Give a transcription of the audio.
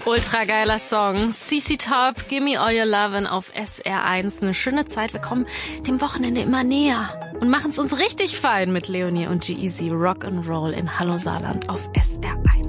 Ultra geiler Song. CC Top, Gimme All Your Lovin' auf SR1. Eine schöne Zeit. Wir kommen dem Wochenende immer näher und machen es uns richtig fein mit Leonie und G-Eazy. Rock'n'Roll in Hallo Saarland auf SR1.